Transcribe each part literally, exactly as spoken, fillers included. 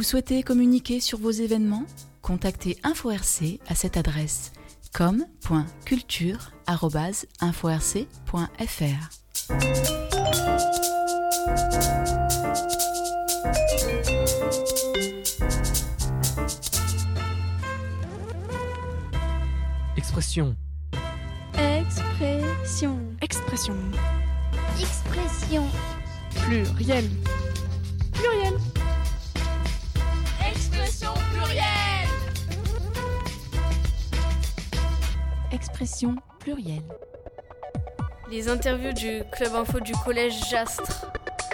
souhaitez communiquer sur vos événements ? Contactez InfoRC à cette adresse com point culture arobase info r c point f r. Expression. Expression. Expression. Expression. Pluriel. Pluriel. Expression plurielle. Expression plurielle. Les interviews du Club Info du Collège Jastre.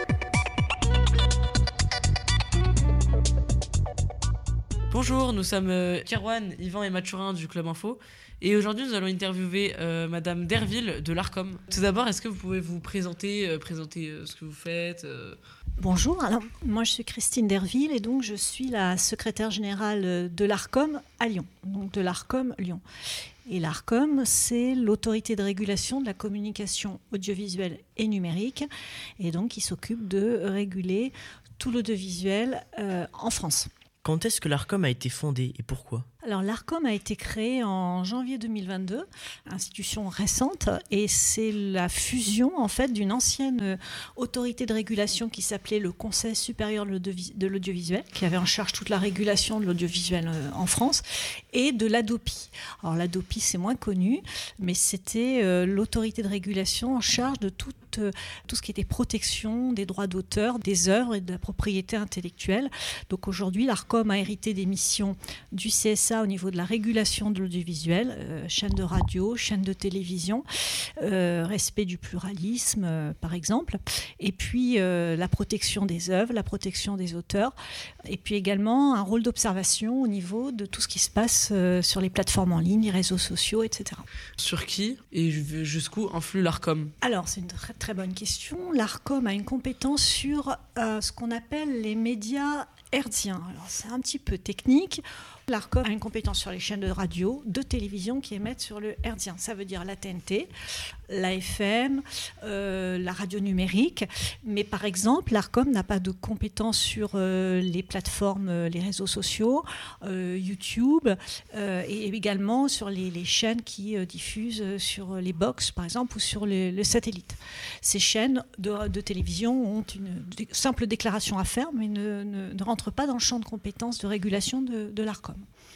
Bonjour, nous sommes euh, Kerwan, Yvan et Mathurin du Club Info. Et aujourd'hui, nous allons interviewer euh, Madame Derville de l'Arcom. Tout d'abord, est-ce que vous pouvez vous présenter, euh, présenter euh, ce que vous faites euh... Bonjour, alors moi je suis Christine Derville et donc je suis la secrétaire générale de l'Arcom à Lyon, donc de l'Arcom Lyon. Et l'Arcom, c'est l'autorité de régulation de la communication audiovisuelle et numérique, et donc qui s'occupe de réguler tout l'audiovisuel euh, en France. Quand est-ce que l'Arcom a été fondée et pourquoi ? Alors l'Arcom a été créée en janvier deux mille vingt-deux, institution récente, et c'est la fusion en fait d'une ancienne autorité de régulation qui s'appelait le Conseil supérieur de l'audiovisuel, qui avait en charge toute la régulation de l'audiovisuel en France, et de l'ADOPI. Alors l'ADOPI c'est moins connu, mais c'était euh, l'autorité de régulation en charge de toute, euh, tout ce qui était protection des droits d'auteur, des œuvres et de la propriété intellectuelle. Donc aujourd'hui l'Arcom a hérité des missions du C S A au niveau de la régulation de l'audiovisuel, euh, chaîne de radio, chaîne de télévision, euh, respect du pluralisme euh, par exemple, et puis euh, la protection des œuvres, la protection des auteurs, et puis également un rôle d'observation au niveau de tout ce qui se passe euh, sur les plateformes en ligne, les réseaux sociaux, et cetera. Sur qui et jusqu'où influe l'Arcom ? Alors c'est une très, très bonne question. L'Arcom a une compétence sur euh, ce qu'on appelle les médias hertziens. Alors c'est un petit peu technique. L'Arcom a une compétence sur les chaînes de radio, de télévision qui émettent sur le hertzien. Ça veut dire la T N T, la F M, euh, la radio numérique. Mais par exemple, l'Arcom n'a pas de compétence sur euh, les plateformes, euh, les réseaux sociaux, euh, YouTube, euh, et également sur les, les chaînes qui euh, diffusent sur les box, par exemple, ou sur le, le satellite. Ces chaînes de, de télévision ont une de, simple déclaration à faire, mais ne, ne, ne rentrent pas dans le champ de compétences de régulation de, de l'Arcom.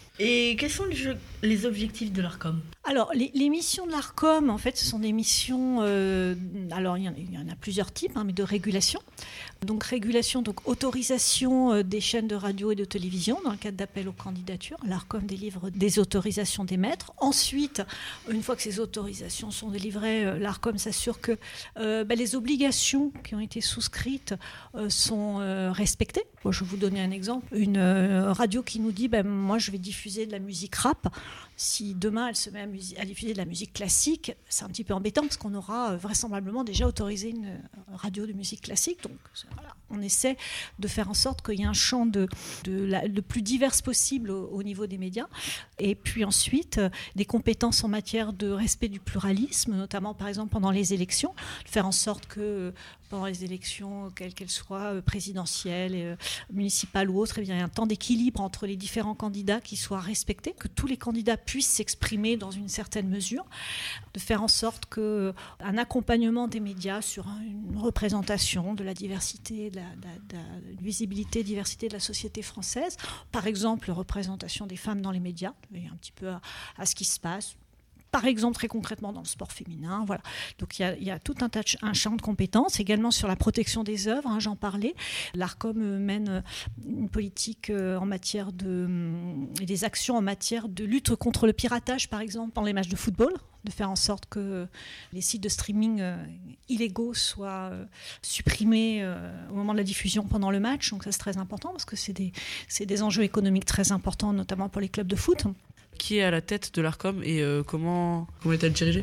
Et quels sont les, jeux, les objectifs de l'Arcom ? Alors, les, les missions de l'Arcom, en fait, ce sont des missions... Euh, alors, il y, en, il y en a plusieurs types, hein, mais de régulation. Donc, régulation, donc autorisation euh, des chaînes de radio et de télévision dans le cadre d'appel aux candidatures. L'Arcom délivre des autorisations d'émettre. Ensuite, une fois que ces autorisations sont délivrées, euh, l'Arcom s'assure que euh, bah, les obligations qui ont été souscrites euh, sont euh, respectées. Bon, je vais vous donner un exemple. Une euh, radio qui nous dit bah, « moi, je vais diffuser de la musique rap ». Si demain, elle se met à, musi- à diffuser de la musique classique, c'est un petit peu embêtant parce qu'on aura euh, vraisemblablement déjà autorisé une euh, radio de musique classique. Donc, voilà, on essaie de faire en sorte qu'il y ait un champ de, de la, le plus divers possible au, au niveau des médias. Et puis ensuite, euh, des compétences en matière de respect du pluralisme, notamment par exemple pendant les élections, faire en sorte que euh, pendant les élections, quelles qu'elles soient, euh, présidentielles, euh, municipales ou autres, eh bien, il y a un temps d'équilibre entre les différents candidats qui soit respecté, que tous les candidats puissent s'exprimer dans une certaine mesure, de faire en sorte qu'un accompagnement des médias sur une représentation de la diversité, de la, de la, de la visibilité, diversité de la société française, par exemple, représentation des femmes dans les médias, et un petit peu à, à ce qui se passe. Par exemple, très concrètement dans le sport féminin, voilà. Donc il y a, il y a tout un, tas de, un champ de compétences, également sur la protection des œuvres, hein, j'en parlais. L'Arcom mène une politique en matière de, et des actions en matière de lutte contre le piratage, par exemple, dans les matchs de football, de faire en sorte que les sites de streaming euh, illégaux soient euh, supprimés euh, au moment de la diffusion pendant le match. Donc ça, c'est très important parce que c'est des, c'est des enjeux économiques très importants, notamment pour les clubs de foot. Qui est à la tête de l'Arcom et euh, comment, comment est-elle dirigée ?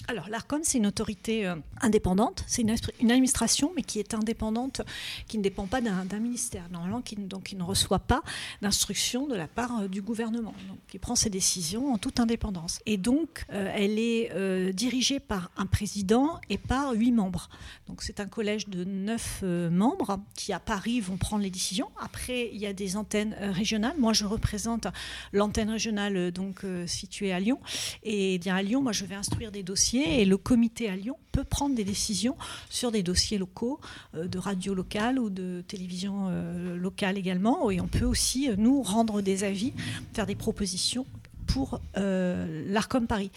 Alors, l'Arcom, c'est une autorité euh, indépendante, c'est une, une administration, mais qui est indépendante, qui ne dépend pas d'un, d'un ministère, normalement, qui, donc, qui ne reçoit pas d'instruction de la part euh, du gouvernement, donc qui prend ses décisions en toute indépendance. Et donc, euh, elle est euh, dirigée par un président et par huit membres. Donc, c'est un collège de neuf euh, membres qui, à Paris, vont prendre les décisions. Après, il y a des antennes euh, régionales. Moi, je représente l'antenne régionale euh, donc, euh, située à Lyon. Et bien, à Lyon, moi, je vais instruire des dossiers. Et le comité à Lyon peut prendre des décisions sur des dossiers locaux, euh, de radio locale ou de télévision euh, locale également. Et on peut aussi, euh, nous, rendre des avis, faire des propositions pour euh, l'Arcom Paris.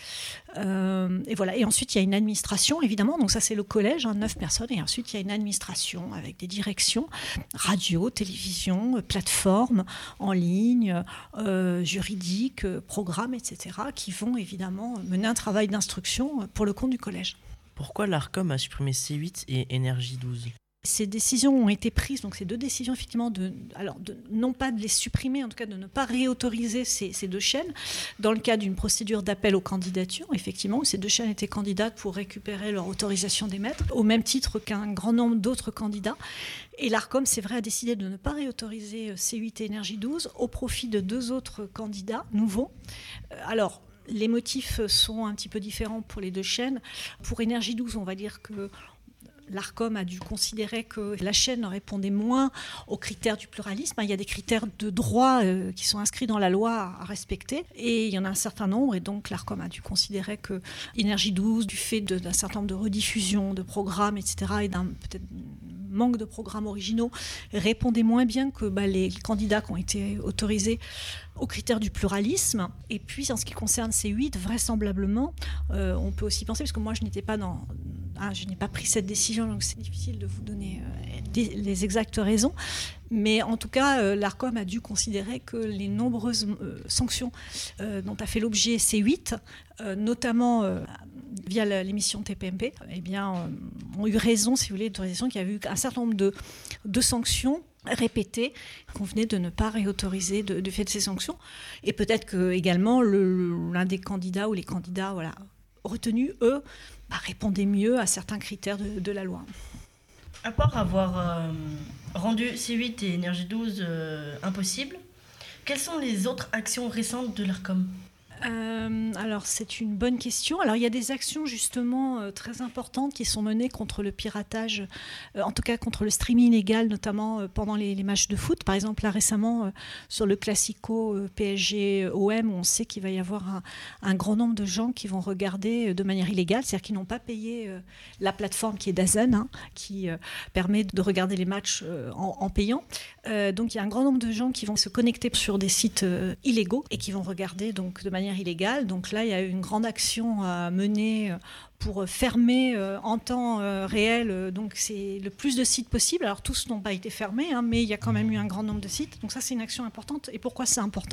Euh, et voilà. Et ensuite, il y a une administration, évidemment. Donc ça, c'est le collège, hein, neuf personnes. Et ensuite, il y a une administration avec des directions, radio, télévision, plateforme, en ligne, euh, juridique, programme, et cetera, qui vont évidemment mener un travail d'instruction pour le compte du collège. Pourquoi l'Arcom a supprimé C huit et Énergie douze ? Ces décisions ont été prises, donc ces deux décisions, effectivement, de, alors de, non pas de les supprimer, en tout cas de ne pas réautoriser ces, ces deux chaînes, dans le cadre d'une procédure d'appel aux candidatures, effectivement, où ces deux chaînes étaient candidates pour récupérer leur autorisation d'émettre, au même titre qu'un grand nombre d'autres candidats. Et l'Arcom, c'est vrai, a décidé de ne pas réautoriser C huit et Énergie douze au profit de deux autres candidats nouveaux. Alors, les motifs sont un petit peu différents pour les deux chaînes. Pour Énergie douze, on va dire que l'Arcom a dû considérer que la chaîne répondait moins aux critères du pluralisme. Il y a des critères de droit euh, qui sont inscrits dans la loi à respecter, et il y en a un certain nombre, et donc l'Arcom a dû considérer que Énergie douze, du fait de, d'un certain nombre de rediffusions, de programmes, et cetera, et d'un peut-être manque de programmes originaux, répondait moins bien que bah, les candidats qui ont été autorisés aux critères du pluralisme. Et puis, en ce qui concerne C huit, vraisemblablement, euh, on peut aussi penser, parce que moi, je n'étais pas dans... Ah, je n'ai pas pris cette décision, donc c'est difficile de vous donner euh, des, les exactes raisons. Mais en tout cas, euh, l'Arcom a dû considérer que les nombreuses euh, sanctions euh, dont a fait l'objet C huit, euh, notamment euh, via la, l'émission T P M P, eh bien, euh, ont eu raison, si vous voulez, d'autorisation, qu'il y a eu un certain nombre de, de sanctions répétées qu'on venait de ne pas réautoriser de, de fait de ces sanctions. Et peut-être que également le, l'un des candidats ou les candidats voilà, retenus, eux, bah, répondaient mieux à certains critères de, de la loi. À part avoir euh, rendu C huit et Énergie douze euh, impossibles, quelles sont les autres actions récentes de l'Arcom ? Euh, alors c'est une bonne question. Alors il y a des actions justement euh, très importantes qui sont menées contre le piratage, euh, en tout cas contre le streaming illégal, notamment euh, pendant les, les matchs de foot. Par exemple là récemment euh, sur le Classico euh, P S G O M, on sait qu'il va y avoir un, un grand nombre de gens qui vont regarder euh, de manière illégale, c'est-à-dire qu'ils n'ont pas payé euh, la plateforme qui est DAZN, hein, qui euh, permet de regarder les matchs euh, en, en payant. Euh, donc il y a un grand nombre de gens qui vont se connecter sur des sites euh, illégaux et qui vont regarder donc de manière illégale. Donc là, il y a eu une grande action à mener pour fermer euh, en temps euh, réel. Euh, donc c'est le plus de sites possible. Alors tous n'ont pas été fermés, hein, mais il y a quand même eu un grand nombre de sites. Donc ça, c'est une action importante. Et pourquoi c'est important ?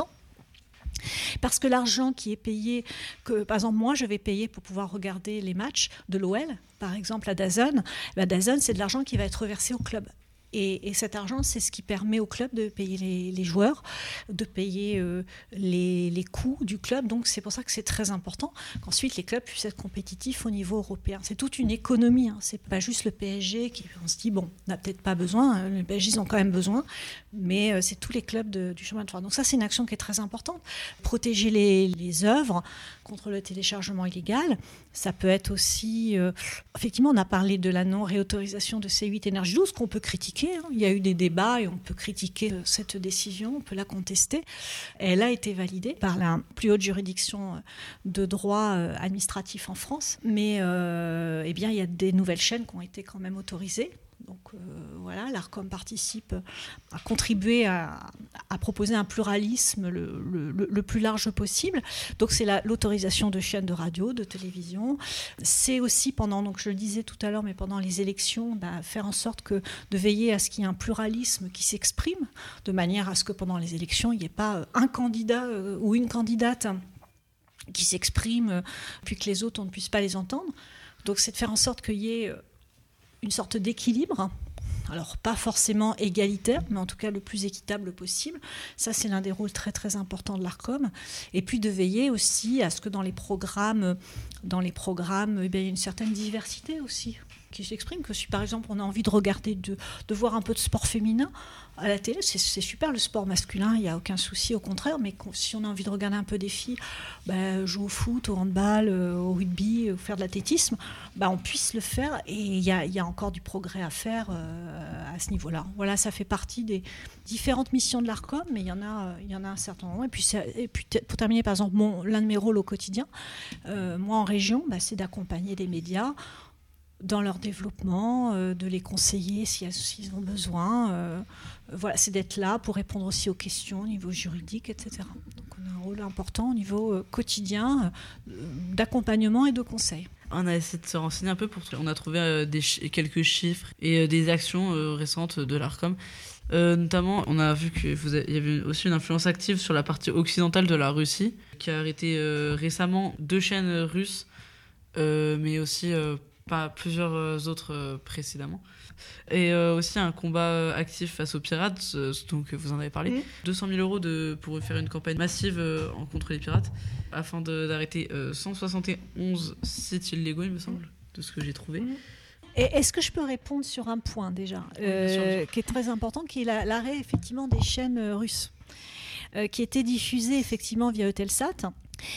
Parce que l'argent qui est payé, que, par exemple moi je vais payer pour pouvoir regarder les matchs de l'O L, par exemple à DAZN, bah, DAZN c'est de l'argent qui va être reversé au club. Et, et cet argent, c'est ce qui permet au club de payer les, les joueurs, de payer euh, les, les coûts du club. Donc c'est pour ça que c'est très important qu'ensuite les clubs puissent être compétitifs au niveau européen. C'est toute une économie, hein. C'est pas juste le P S G qui on se dit bon, on n'a peut-être pas besoin, hein. Les P S G ils ont quand même besoin, mais euh, c'est tous les clubs de, du chemin de fer. Donc ça c'est une action qui est très importante. Protéger les, les œuvres contre le téléchargement illégal. Ça peut être aussi, euh, effectivement, on a parlé de la non-réautorisation de C huit Énergie douze qu'on peut critiquer. Hein. Il y a eu des débats et on peut critiquer cette décision, on peut la contester. Elle a été validée par la plus haute juridiction de droit administratif en France. Mais euh, eh bien, il y a des nouvelles chaînes qui ont été quand même autorisées. Donc euh, voilà, l'Arcom participe à contribuer à, à proposer un pluralisme le, le, le plus large possible. Donc c'est la, l'autorisation de chaînes de radio, de télévision. C'est aussi pendant, donc je le disais tout à l'heure, mais pendant les élections, bah, faire en sorte que, de veiller à ce qu'il y ait un pluralisme qui s'exprime, de manière à ce que pendant les élections, il n'y ait pas un candidat euh, ou une candidate qui s'exprime, euh, puis que les autres, on ne puisse pas les entendre. Donc c'est de faire en sorte qu'il y ait une sorte d'équilibre alors pas forcément égalitaire, mais en tout cas le plus équitable possible. Ça, c'est l'un des rôles très très importants de l'ARCOM. Et puis de veiller aussi à ce que dans les programmes, dans les programmes, eh bien, il y ait une certaine diversité aussi qui s'exprime. Que si par exemple on a envie de regarder, de, de voir un peu de sport féminin à la télé, c'est, c'est super le sport masculin, il n'y a aucun souci, au contraire, mais si on a envie de regarder un peu des filles, bah, jouer au foot, au handball, au rugby, ou faire de l'athlétisme, bah, on puisse le faire, et il y a, y a encore du progrès à faire euh, à ce niveau-là. Voilà, ça fait partie des différentes missions de l'ARCOM, mais il y en a, il y en a un certain nombre. Et puis, et puis pour terminer, par exemple, mon, l'un de mes rôles au quotidien, euh, moi en région, bah, c'est d'accompagner les médias dans leur développement, euh, de les conseiller s'ils si ont besoin. Euh, voilà, c'est d'être là pour répondre aussi aux questions au niveau juridique, et cetera. Donc on a un rôle important au niveau euh, quotidien euh, d'accompagnement et de conseil. On a essayé de se renseigner un peu, pour on a trouvé euh, des ch- quelques chiffres et euh, des actions euh, récentes de l'ARCOM. Euh, notamment, on a vu qu'il y avait aussi une influence active sur la partie occidentale de la Russie, qui a arrêté euh, récemment deux chaînes russes, euh, mais aussi euh, pas plusieurs autres euh, précédemment. Et euh, aussi un combat euh, actif face aux pirates, euh, donc vous en avez parlé. Mmh. deux cent mille euros de, pour faire une campagne massive euh, contre les pirates, afin de, d'arrêter euh, cent soixante et onze sites illégaux, il me semble, de ce que j'ai trouvé. Mmh. Et est-ce que je peux répondre sur un point déjà, euh, bien sûr, bien sûr. Qui est très important, qui est la, l'arrêt effectivement des chaînes russes, euh, qui étaient diffusées effectivement via Eutelsat.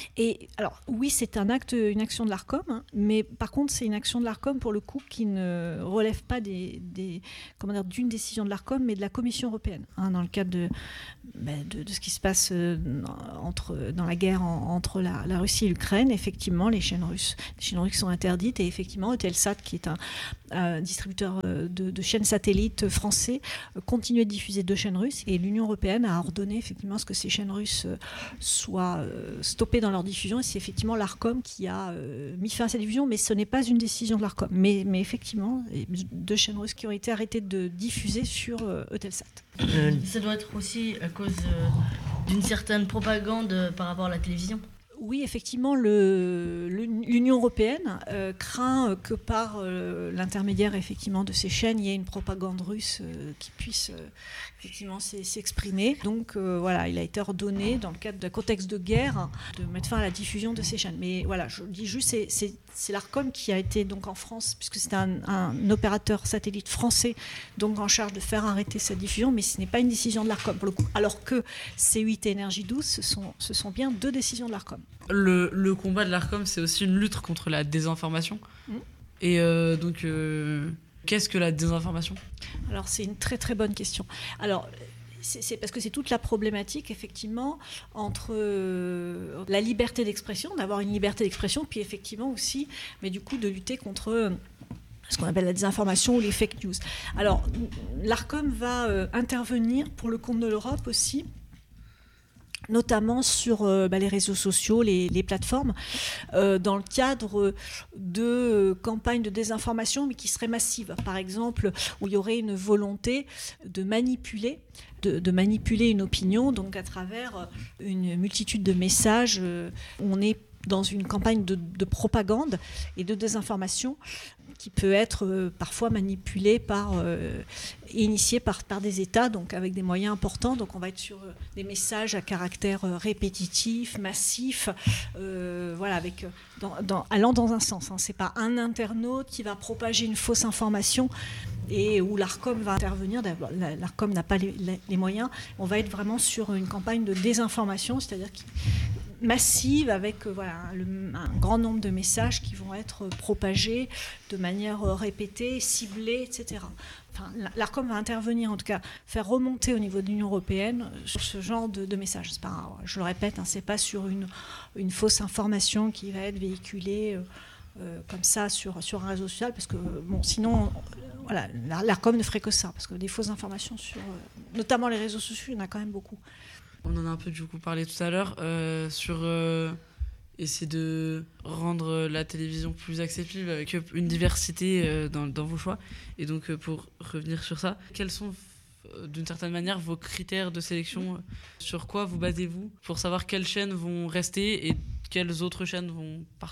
Et alors oui, c'est un acte, une action de l'ARCOM, hein, mais par contre c'est une action de l'ARCOM pour le coup qui ne relève pas des, des, comment dire, d'une décision de l'ARCOM, mais de la Commission européenne, hein, dans le cadre de, ben, de, de ce qui se passe euh, entre, dans la guerre en, entre la, la Russie et l'Ukraine. Effectivement, les chaînes russes, les chaînes russes sont interdites, et effectivement Eutelsat, qui est un, un distributeur de, de chaînes satellites français, continue de diffuser deux chaînes russes, et l'Union européenne a ordonné effectivement à ce que ces chaînes russes soient euh, stoppées dans leur diffusion, et c'est effectivement l'ARCOM qui a euh, mis fin à cette diffusion, mais ce n'est pas une décision de l'ARCOM. Mais, mais effectivement, deux chaînes russes qui ont été arrêtées de diffuser sur euh, Eutelsat. Euh, ça doit être aussi à cause euh, d'une certaine propagande euh, par rapport à la télévision. Oui, effectivement, le, l'Union européenne euh, craint que par euh, l'intermédiaire effectivement de ces chaînes, il y ait une propagande russe euh, qui puisse euh, effectivement s'exprimer. Donc euh, voilà, il a été ordonné dans le cadre d'un contexte de guerre de mettre fin à la diffusion de ces chaînes. Mais voilà, je dis juste, c'est, c'est, c'est l'ARCOM qui a été donc en France, puisque c'est un, un opérateur satellite français, donc en charge de faire arrêter cette diffusion, mais ce n'est pas une décision de l'ARCOM pour le coup. Alors que C huit et Énergie douze, ce sont, ce sont bien deux décisions de l'ARCOM. Le, le combat de l'ARCOM, c'est aussi une lutte contre la désinformation. Mmh. Et euh, donc, euh, qu'est-ce que la désinformation ? Alors, c'est une très très bonne question. Alors, c'est, c'est parce que c'est toute la problématique, effectivement, entre euh, la liberté d'expression, d'avoir une liberté d'expression, puis effectivement aussi, mais du coup, de lutter contre euh, ce qu'on appelle la désinformation ou les fake news. Alors, l'ARCOM va euh, intervenir pour le compte de l'Europe aussi, notamment sur euh, bah, les réseaux sociaux, les, les plateformes, euh, dans le cadre de euh, campagnes de désinformation, mais qui seraient massives. Par exemple, où il y aurait une volonté de manipuler, de, de manipuler une opinion, donc à travers une multitude de messages. Euh, on est dans une campagne de, de propagande et de désinformation qui peut être euh, parfois manipulée par, euh, et initiée par, par des États, donc avec des moyens importants. Donc on va être sur euh, des messages à caractère euh, répétitif, massif, euh, voilà, avec, dans, dans, allant dans un sens. Hein. Ce n'est pas un internaute qui va propager une fausse information et où l'ARCOM va intervenir. L'ARCOM n'a pas les, les moyens. On va être vraiment sur une campagne de désinformation, c'est-à-dire qui massive, avec euh, voilà, le, un grand nombre de messages qui vont être propagés de manière euh, répétée, ciblée, et cetera. Enfin, l'ARCOM va intervenir, en tout cas, faire remonter au niveau de l'Union européenne euh, sur ce genre de, de messages. C'est pas, je le répète, hein, c'est pas sur une, une fausse information qui va être véhiculée euh, euh, comme ça sur, sur un réseau social, parce que bon, sinon, euh, voilà, l'ARCOM ne ferait que ça, parce que des fausses informations sur, euh, notamment les réseaux sociaux, il y en a quand même beaucoup. On en a un peu du coup parlé tout à l'heure euh, sur euh, essayer de rendre la télévision plus accessible avec une diversité euh, dans, dans vos choix. Et donc euh, pour revenir sur ça, quels sont euh, d'une certaine manière vos critères de sélection euh, sur quoi vous basez-vous pour savoir quelles chaînes vont rester et quelles autres chaînes vont partir ?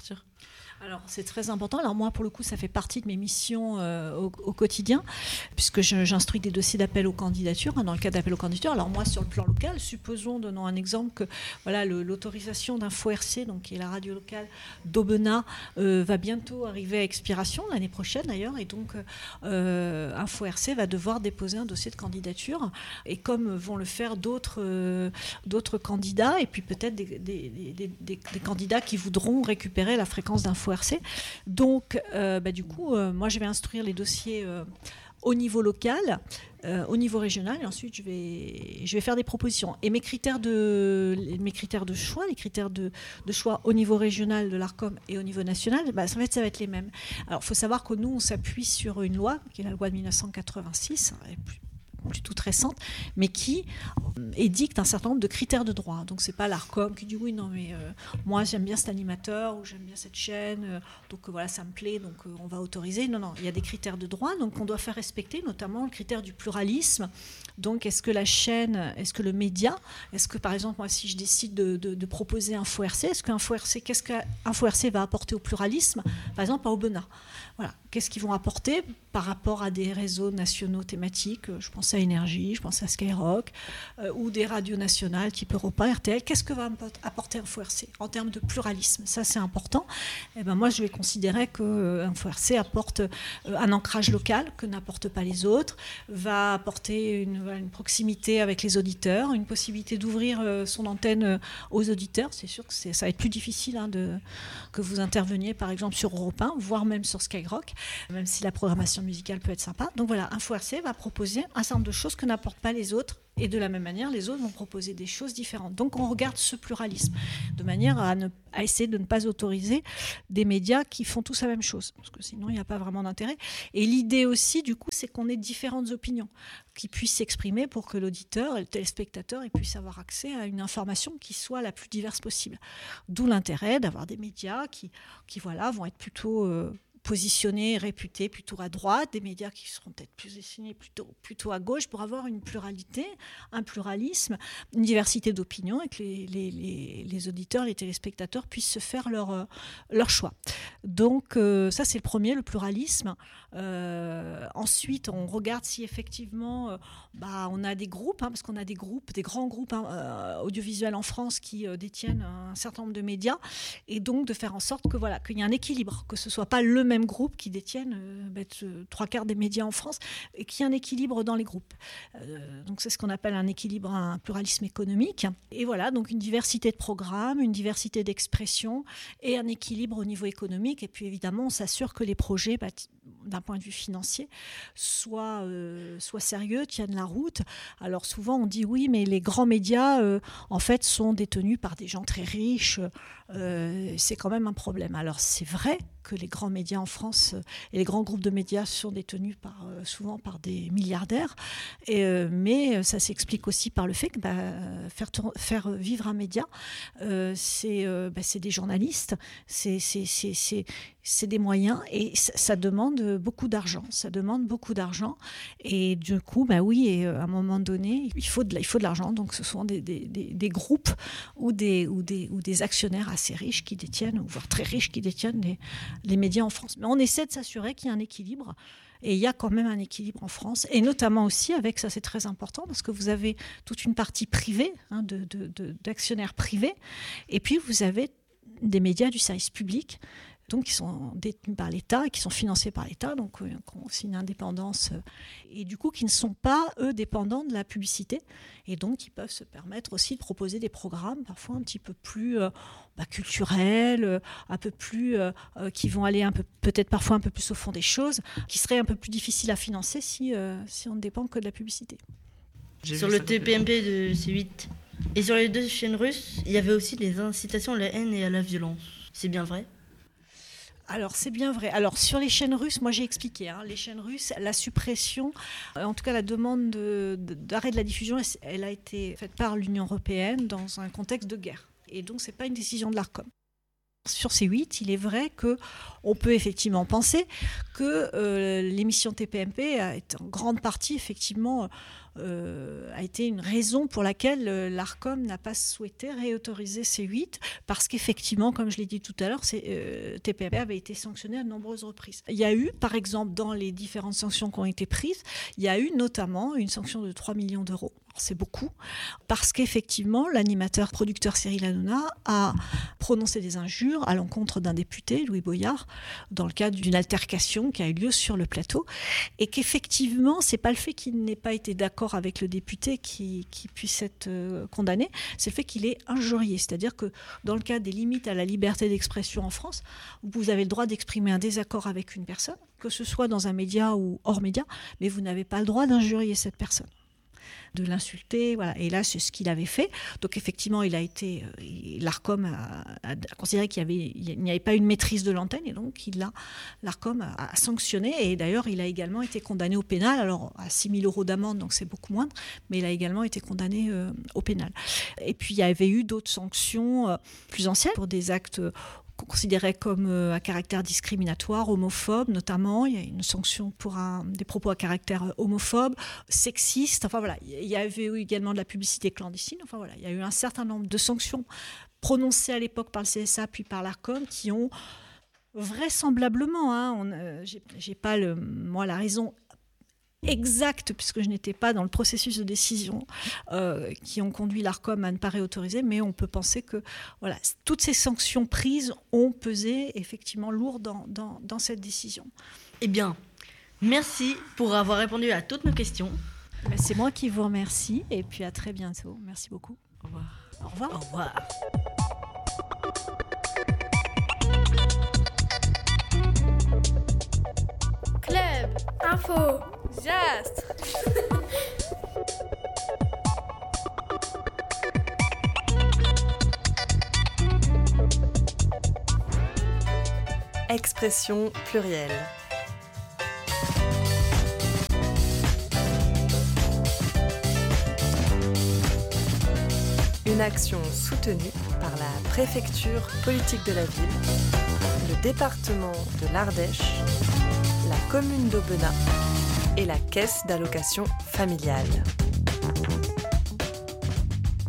Alors c'est très important. Alors moi pour le coup ça fait partie de mes missions euh, au, au quotidien puisque je, j'instruis des dossiers d'appel aux candidatures hein, dans le cadre d'appel aux candidatures. Alors moi sur le plan local, supposons, donnons un exemple que voilà le, l'autorisation d'Info R C, donc qui est la radio locale d'Aubenas, euh, va bientôt arriver à expiration l'année prochaine d'ailleurs, et donc euh, Info R C va devoir déposer un dossier de candidature et comme vont le faire d'autres euh, d'autres candidats et puis peut-être des, des, des, des, des candidats qui voudront récupérer la fréquence d'Info R C. Donc, euh, bah, du coup, euh, moi, je vais instruire les dossiers euh, au niveau local, euh, au niveau régional, et ensuite, je vais, je vais faire des propositions. Et mes critères de, mes critères de choix, les critères de, de choix au niveau régional de l'Arcom et au niveau national, bah, ça, va être, ça va être les mêmes. Alors, il faut savoir que nous, on s'appuie sur une loi, qui est la loi de dix-neuf cent quatre-vingt-six, plus toute récente, mais qui édicte un certain nombre de critères de droit. Donc c'est pas l'Arcom qui dit oui non mais euh, moi j'aime bien cet animateur ou j'aime bien cette chaîne, euh, donc euh, voilà ça me plaît donc euh, on va autoriser. Non non, il y a des critères de droit donc on doit faire respecter, notamment le critère du pluralisme. Donc est-ce que la chaîne, est-ce que le média, est-ce que par exemple moi si je décide de, de, de proposer Info R C, est-ce qu'Info R C, qu'est-ce qu'Info R C va apporter au pluralisme, par exemple à Aubenas. Voilà, qu'est-ce qu'ils vont apporter par rapport à des réseaux nationaux thématiques, je pense à Énergie, je pense à Skyrock, euh, ou des radios nationales type Europa, R T L, qu'est-ce que va apporter Info R C en termes de pluralisme? Ça c'est important. Et ben moi je vais considérer que euh, Info R C apporte euh, un ancrage local que n'apportent pas les autres, va apporter une, une proximité avec les auditeurs, une possibilité d'ouvrir euh, son antenne euh, aux auditeurs. C'est sûr que c'est, ça va être plus difficile hein, de, que vous interveniez par exemple sur Europe un, voire même sur Skyrock, même si la programmation musicale peut être sympa. Donc voilà, Info R C va proposer un certain nombre de choses que n'apportent pas les autres. Et de la même manière, les autres vont proposer des choses différentes. Donc on regarde ce pluralisme, de manière à, ne, à essayer de ne pas autoriser des médias qui font tous la même chose, parce que sinon il n'y a pas vraiment d'intérêt. Et l'idée aussi, du coup, c'est qu'on ait différentes opinions, qui puissent s'exprimer pour que l'auditeur et le téléspectateur puissent avoir accès à une information qui soit la plus diverse possible. D'où l'intérêt d'avoir des médias qui, qui voilà, vont être plutôt... Euh, positionnés, réputés plutôt à droite, des médias qui seront peut-être positionnés plutôt, plutôt à gauche pour avoir une pluralité, un pluralisme, une diversité d'opinions et que les, les, les, les auditeurs, les téléspectateurs puissent se faire leur, leur choix. Donc euh, ça c'est le premier, le pluralisme. Euh, ensuite on regarde si effectivement euh, bah, on a des groupes, hein, parce qu'on a des groupes, des grands groupes hein, euh, audiovisuels en France qui euh, détiennent un certain nombre de médias et donc de faire en sorte que, voilà, qu'il y ait un équilibre, que ce ne soit pas le même groupes qui détiennent euh, bah, trois quarts des médias en France et qu'il y ait un équilibre dans les groupes. Euh, donc c'est ce qu'on appelle un équilibre, un pluralisme économique. Et voilà, donc une diversité de programmes, une diversité d'expressions et un équilibre au niveau économique. Et puis évidemment, on s'assure que les projets, bah, d'un point de vue financier, soient, euh, soient sérieux, tiennent la route. Alors souvent on dit oui, mais les grands médias euh, en fait sont détenus par des gens très riches. Euh, c'est quand même un problème. Alors c'est vrai que les grands médias en France euh, et les grands groupes de médias sont détenus par, euh, souvent par des milliardaires, et, euh, mais ça s'explique aussi par le fait que bah, faire, tour- faire vivre un média, euh, c'est, euh, bah, c'est des journalistes, c'est, c'est, c'est, c'est, c'est des moyens, et ça, ça demande beaucoup d'argent. Ça demande beaucoup d'argent, et du coup, bah oui, et à un moment donné, il faut de, il faut de l'argent. Donc ce sont des, des, des, des groupes ou des, ou, des, ou des actionnaires assez riches qui détiennent, voire très riches qui détiennent les les médias en France. Mais on essaie de s'assurer qu'il y a un équilibre. Et il y a quand même un équilibre en France. Et notamment aussi avec, ça c'est très important, parce que vous avez toute une partie privée, hein, de, de, de, d'actionnaires privés. Et puis vous avez des médias du service public, donc qui sont détenus par l'État et qui sont financés par l'État, donc euh, qui ont aussi une indépendance, euh, et du coup qui ne sont pas, eux, dépendants de la publicité, et donc qui peuvent se permettre aussi de proposer des programmes parfois un petit peu plus euh, bah, culturels, euh, un peu plus, euh, euh, qui vont aller un peu, peut-être parfois un peu plus au fond des choses, qui seraient un peu plus difficiles à financer si, euh, si on ne dépend que de la publicité. J'ai sur le T P M P de C huit et sur les deux chaînes russes, il y avait aussi des incitations à la haine et à la violence. C'est bien vrai ? Alors, c'est bien vrai. Alors, sur les chaînes russes, moi j'ai expliqué, hein, les chaînes russes, la suppression, euh, en tout cas la demande de, de, d'arrêt de la diffusion, elle, elle a été faite par l'Union européenne dans un contexte de guerre. Et donc, ce n'est pas une décision de l'Arcom. Sur C huit, il est vrai qu'on peut effectivement penser que euh, l'émission T P M P est en grande partie effectivement euh, a été une raison pour laquelle euh, l'Arcom n'a pas souhaité réautoriser C huit, parce qu'effectivement, comme je l'ai dit tout à l'heure, c'est, euh, T P M P avait été sanctionné à de nombreuses reprises. Il y a eu, par exemple, dans les différentes sanctions qui ont été prises, il y a eu notamment une sanction de trois millions d'euros. C'est beaucoup, parce qu'effectivement, l'animateur producteur Cyril Hanouna a prononcé des injures à l'encontre d'un député, Louis Boyard, dans le cadre d'une altercation qui a eu lieu sur le plateau, et qu'effectivement, c'est pas le fait qu'il n'ait pas été d'accord avec le député qui, qui puisse être euh, condamné, c'est le fait qu'il est injurié. C'est-à-dire que dans le cadre des limites à la liberté d'expression en France, vous avez le droit d'exprimer un désaccord avec une personne, que ce soit dans un média ou hors média, mais vous n'avez pas le droit d'injurier cette personne, de l'insulter, voilà. Et là, c'est ce qu'il avait fait. Donc effectivement, il a été, euh, l'Arcom a, a considéré qu'il y avait, il n'y avait pas une maîtrise de l'antenne, et donc il a, l'Arcom a, a sanctionné. Et d'ailleurs, il a également été condamné au pénal, alors à six mille euros d'amende, donc c'est beaucoup moindre, mais il a également été condamné euh, au pénal. Et puis il y avait eu d'autres sanctions euh, plus anciennes pour des actes euh, considéré comme euh, à caractère discriminatoire, homophobe notamment. Il y a une sanction pour un, des propos à caractère homophobe, sexiste. Enfin voilà, il y avait eu également de la publicité clandestine. Enfin voilà, il y a eu un certain nombre de sanctions prononcées à l'époque par le C S A puis par l'Arcom qui ont vraisemblablement, hein, on, euh, j'ai, j'ai pas le, moi la raison exacte, puisque je n'étais pas dans le processus de décision euh, qui ont conduit l'Arcom à ne pas réautoriser, mais on peut penser que voilà, toutes ces sanctions prises ont pesé effectivement lourd dans, dans, dans cette décision. Eh bien, merci pour avoir répondu à toutes nos questions. Ben, c'est moi qui vous remercie, et puis à très bientôt. Merci beaucoup. Au revoir. Au revoir. Au revoir. Club, info, Jastre. Expression plurielle. Une action soutenue par la préfecture politique de la ville, le département de l'Ardèche, la commune d'Aubenas et la caisse d'allocation familiale.